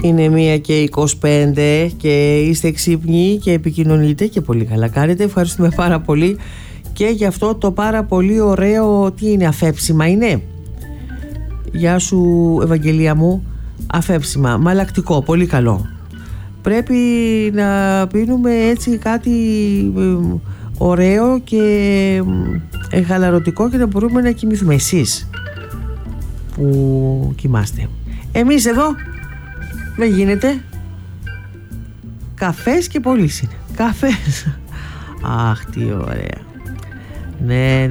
Είναι 1:25 και είστε ξύπνοι και επικοινωνείτε και πολύ καλά κάνετε. Ευχαριστούμε πάρα πολύ και για αυτό το πάρα πολύ ωραίο, τι είναι, αφέψιμα είναι. Γεια σου Ευαγγελία μου. Αφέψιμα, μαλακτικό, πολύ καλό. Πρέπει να πίνουμε έτσι κάτι ωραίο και χαλαρωτικό και να μπορούμε να κοιμηθούμε. Εσείς που κοιμάστε, εμείς εδώ δεν γίνεται. Καφές και πολλής είναι. Καφές. Αχ, τι ωραία. Ναι.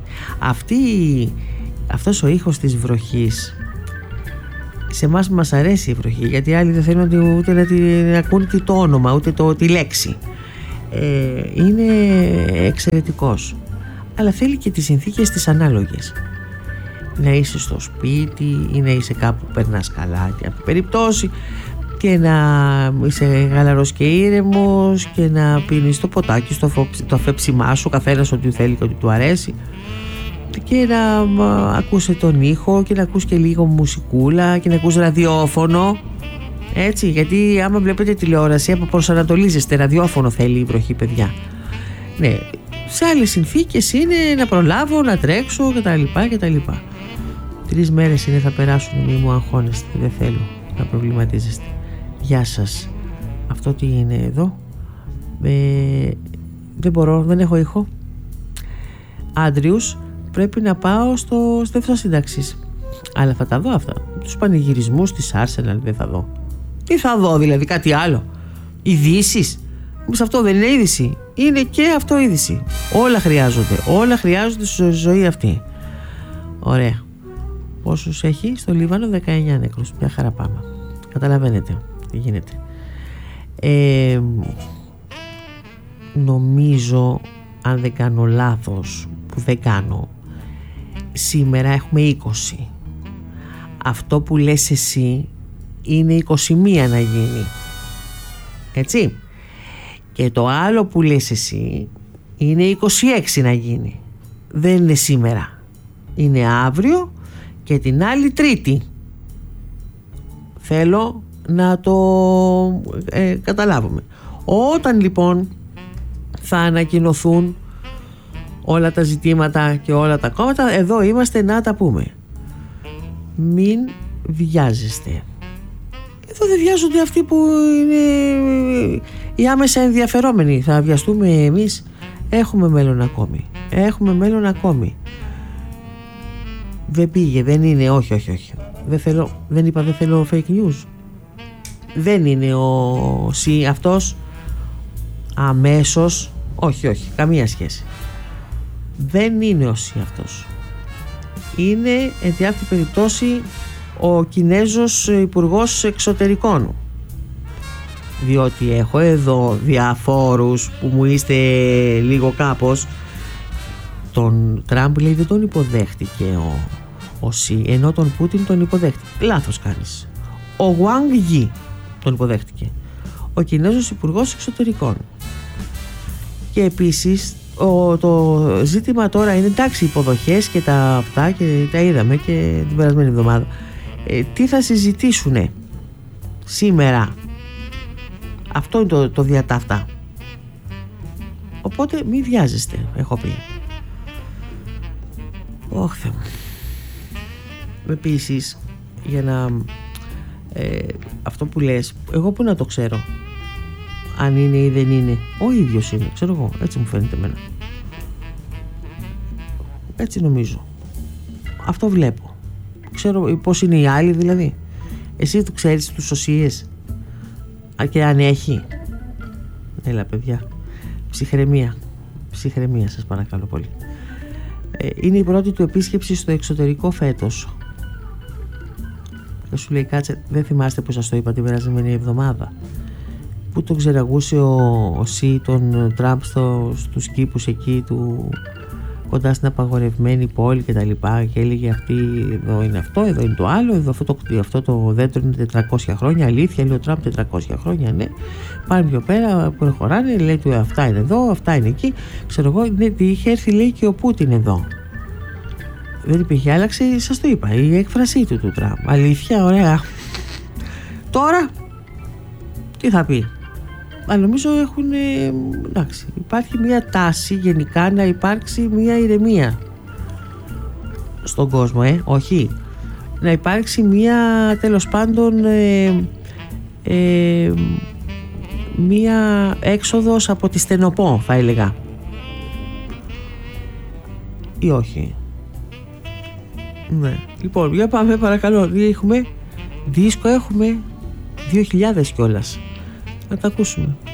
Αυτός ο ήχος της βροχής, σε εμάς μας αρέσει η βροχή, γιατί άλλοι δεν θέλουν ούτε να ακούν το όνομα, ούτε τη λέξη. Είναι εξαιρετικός. Αλλά θέλει και τις συνθήκες τις ανάλογες. Να είσαι στο σπίτι ή να είσαι κάπου που περνάς καλά και από περιπτώσει, και να είσαι γαλαρός και ήρεμος και να πίνεις το ποτάκι το αφέψιμά σου, καθένας ό,τι θέλει και ό,τι του αρέσει, και να ακούσε τον ήχο και να ακούς και λίγο μουσικούλα και να ακούς ραδιόφωνο, έτσι, γιατί άμα βλέπετε τηλεόραση αποπροσανατολίζεστε. Ραδιόφωνο θέλει η βροχή, παιδιά. Ναι, σε άλλες συνθήκες είναι να προλάβω, να τρέξω κτλ. 3 μέρες είναι, θα περάσουν, μη μου αγχώνεστε, δεν θέλω να προβληματίζεστε. Γεια σας. Αυτό τι είναι εδώ? Δεν μπορώ, δεν έχω ήχο. Άντριους, πρέπει να πάω στο δεύτερο σύνταξης. Αλλά θα τα δω αυτά. Τους πανηγυρισμούς της Arsenal δεν θα δω. Τι θα δω δηλαδή, κάτι άλλο? Ειδήσεις? Σε αυτό δεν είναι είδηση? Είναι και αυτό είδηση. Όλα χρειάζονται στη ζωή αυτή. Ωραία. Πόσους έχει στο Λίβανο? 19 νεκρούς. Μια χαρά πάμε. Καταλαβαίνετε τι γίνεται. Νομίζω, αν δεν κάνω λάθος, που δεν κάνω, σήμερα έχουμε 20. Αυτό που λες εσύ είναι 21 να γίνει, έτσι. Και το άλλο που λες εσύ είναι 26 να γίνει. Δεν είναι σήμερα, είναι αύριο και την άλλη Τρίτη. Θέλω να το καταλάβουμε. Όταν λοιπόν θα ανακοινωθούν όλα τα ζητήματα και όλα τα κόμματα, εδώ είμαστε να τα πούμε. Μην βιάζεστε. Εδώ δεν βιάζονται αυτοί που είναι οι άμεσα ενδιαφερόμενοι. Θα βιαστούμε εμείς? Έχουμε μέλλον ακόμη. Δεν πήγε, δεν είναι, όχι. Δεν θέλω fake news. Δεν είναι ο αυτός αμέσως, όχι, καμία σχέση. Δεν είναι ο αυτός. Είναι εν τη αυτή περιπτώσει ο Κινέζος Υπουργός Εξωτερικών. Διότι έχω εδώ διαφόρους που μου είστε λίγο κάπως. Τον Τραμπ, λέει, δεν τον υποδέχτηκε ο Σι, ενώ τον Πούτιν τον υποδέχτηκε. Λάθος κάνεις. Ο Γουάνγκ Γι τον υποδέχτηκε, ο Κινέζος Υπουργός Εξωτερικών. Και επίσης το ζήτημα τώρα είναι, εντάξει, υποδοχές και τα αυτά, και τα είδαμε και την περασμένη εβδομάδα. Τι θα συζητήσουνε σήμερα? Αυτό είναι το διατάφτα. Οπότε μην βιάζεστε, έχω πει. Θεέ μου. Επίσης, για να αυτό που λες, εγώ πού να το ξέρω αν είναι ή δεν είναι? Ο ίδιος είναι, ξέρω εγώ, έτσι μου φαίνεται εμένα. Έτσι νομίζω. Αυτό βλέπω. Ξέρω πώς είναι οι άλλοι, δηλαδή. Εσύ του ξέρεις τους οσίες? Και αν έχει? Έλα παιδιά, ψυχραιμία σας παρακαλώ πολύ. Είναι η πρώτη του επίσκεψη στο εξωτερικό φέτος. Και σου λέει, κάτσε, δεν θυμάστε που σας το είπα την περασμένη εβδομάδα, που τον ξεραγούσε ο Σι τον Τραμπ στους κήπους εκεί του, κοντά στην απαγορευμένη πόλη και τα λοιπά, και έλεγε αυτή εδώ είναι αυτό, εδώ είναι το άλλο, εδώ αυτό το δέντρο είναι 400 χρόνια, αλήθεια, λέει ο Τραμπ, 400 χρόνια, ναι, πάνε πιο πέρα, προχωράνε, λέει του αυτά είναι εδώ, αυτά είναι εκεί, ξέρω εγώ, ναι, είχε έρθει, λέει, και ο Πούτιν εδώ. Δεν υπήρχε, άλλαξε, σας το είπα, η έκφρασή του Τραμπ. Αλήθεια, ωραία. Τώρα Τι θα πει? Αλλά νομίζω έχουν, εντάξει, υπάρχει μια τάση γενικά να υπάρξει μια ηρεμία στον κόσμο, όχι, να υπάρξει μια, τέλος πάντων, μια έξοδος από τη στενοπό, θα έλεγα, ή όχι? Ναι. Λοιπόν, για πάμε παρακαλώ. Έχουμε δίσκο, έχουμε 2000 κιόλας. Να τα ακούσουμε.